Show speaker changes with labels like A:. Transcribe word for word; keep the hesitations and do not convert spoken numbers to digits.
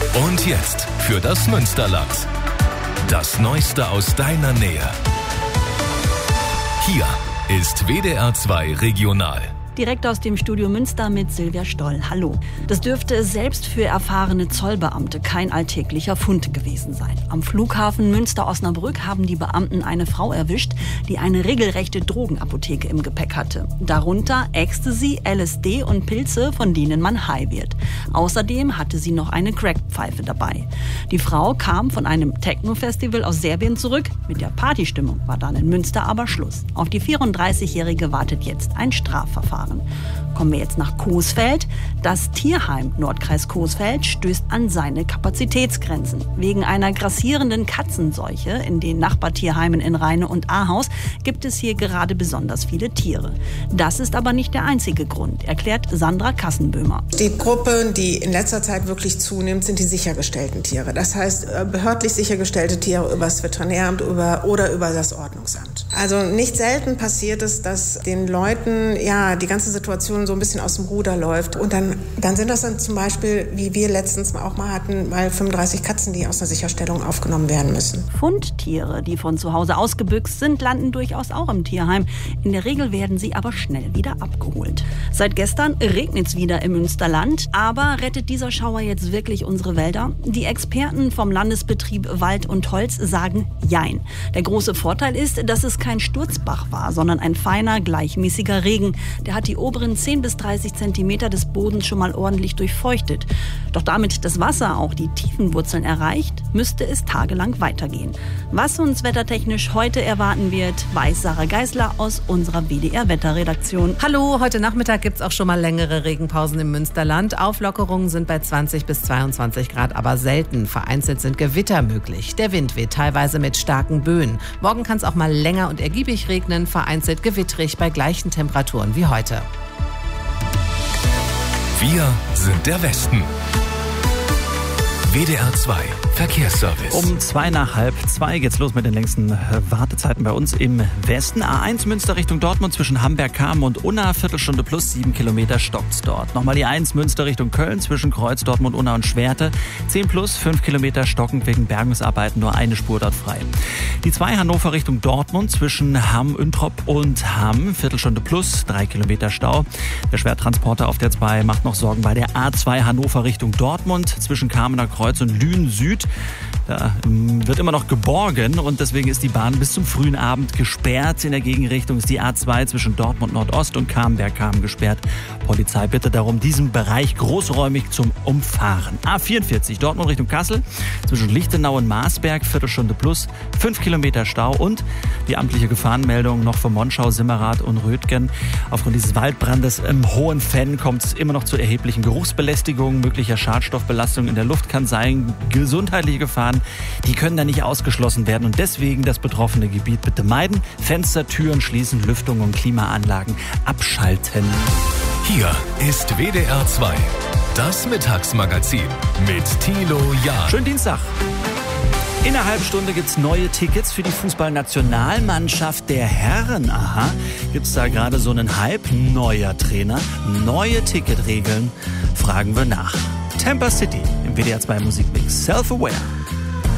A: Und jetzt für das Münsterland. Das Neueste aus deiner Nähe. Hier ist W D R zwei Regional.
B: Direkt aus dem Studio Münster mit Silvia Stoll. Hallo. Das dürfte selbst für erfahrene Zollbeamte kein alltäglicher Fund gewesen sein. Am Flughafen Münster-Osnabrück haben die Beamten eine Frau erwischt, die eine regelrechte Drogenapotheke im Gepäck hatte. Darunter Ecstasy, L S D und Pilze, von denen man high wird. Außerdem hatte sie noch eine Crackpfeife dabei. Die Frau kam von einem Techno-Festival aus Serbien zurück. Mit der Partystimmung war dann in Münster aber Schluss. Auf die vierunddreißigjährige wartet jetzt ein Strafverfahren. Kommen wir jetzt nach Coesfeld. Das Tierheim Nordkreis Coesfeld stößt an seine Kapazitätsgrenzen. Wegen einer grassierenden Katzenseuche in den Nachbartierheimen in Rheine und Ahaus gibt es hier gerade besonders viele Tiere. Das ist aber nicht der einzige Grund, erklärt Sandra Kassenböhmer.
C: Die Gruppe, die in letzter Zeit wirklich zunimmt, sind die sichergestellten Tiere. Das heißt, behördlich sichergestellte Tiere über das Veterinäramt über, oder über das Ordnungsamt. Also nicht selten passiert es, dass den Leuten ja die ganze Situation so ein bisschen aus dem Ruder läuft. Und dann, dann sind das dann zum Beispiel, wie wir letztens auch mal hatten, mal fünfunddreißig Katzen, die aus der Sicherstellung aufgenommen werden müssen.
B: Fundtiere, die von zu Hause ausgebüxt sind, landen durchaus auch im Tierheim. In der Regel werden sie aber schnell wieder abgeholt. Seit gestern regnet es wieder im Münsterland. Aber rettet dieser Schauer jetzt wirklich unsere Wälder? Die Experten vom Landesbetrieb Wald und Holz sagen Jein. Der große Vorteil ist, dass es kein Sturzbach war, sondern ein feiner, gleichmäßiger Regen. Der hat die oberen zehn bis dreißig Zentimeter des Bodens schon mal ordentlich durchfeuchtet. Doch damit das Wasser auch die tiefen Wurzeln erreicht, müsste es tagelang weitergehen. Was uns wettertechnisch heute erwarten wird, weiß Sarah Geisler aus unserer W D R-Wetterredaktion.
D: Hallo, heute Nachmittag gibt es auch schon mal längere Regenpausen im Münsterland. Auflockerungen sind bei zwanzig bis zweiundzwanzig Grad, aber selten. Vereinzelt sind Gewitter möglich. Der Wind weht teilweise mit starken Böen. Morgen kann es auch mal länger und ergiebig regnen, vereinzelt gewittrig bei gleichen Temperaturen wie heute.
A: Wir sind der Westen. W D R zwei Verkehrsservice.
E: Um zwei nach halb zwei geht's los mit den längsten Wartezeiten bei uns im Westen. A eins Münster Richtung Dortmund zwischen Hamberg-Kamen und Unna, Viertelstunde plus, sieben Kilometer stockt's dort. Nochmal die eins Münster Richtung Köln zwischen Kreuz, Dortmund, Unna und Schwerte. zehn plus, fünf Kilometer stockend wegen Bergungsarbeiten, nur eine Spur dort frei. Die zwei Hannover Richtung Dortmund zwischen Hamm, Üntrop und Hamm, Viertelstunde plus, drei Kilometer Stau. Der Schwertransporter auf der zwei macht noch Sorgen bei der A zwei Hannover Richtung Dortmund zwischen Kamener Kreuz und Lünen Süd. Da wird immer noch geborgen und deswegen ist die Bahn bis zum frühen Abend gesperrt. In der Gegenrichtung ist die A zwei zwischen Dortmund Nordost und Camberg-Kamen gesperrt. Polizei bittet darum, diesen Bereich großräumig zum Umfahren. A vierundvierzig Dortmund Richtung Kassel zwischen Lichtenau und Marsberg, Viertelstunde plus, fünf Kilometer Stau und die amtliche Gefahrenmeldung noch von Monschau, Simmerath und Rötgen. Aufgrund dieses Waldbrandes im Hohenfenn kommt es immer noch zu erheblichen Geruchsbelästigungen, möglicher Schadstoffbelastung in der Luft kann sein, gesundheitliche Gefahren, die können da nicht ausgeschlossen werden und deswegen das betroffene Gebiet bitte meiden, Fenster, Türen schließen, Lüftung und Klimaanlagen abschalten.
A: Hier ist W D R zwei, das Mittagsmagazin mit Thilo Jahn.
E: Schönen Dienstag. In einer halben Stunde gibt's neue Tickets für die Fußballnationalmannschaft der Herren. Aha, gibt's da gerade so einen Hype? Neuer Trainer, neue Ticketregeln? Fragen wir nach. Tampa City im W D R zwei Musikmix. Self-Aware.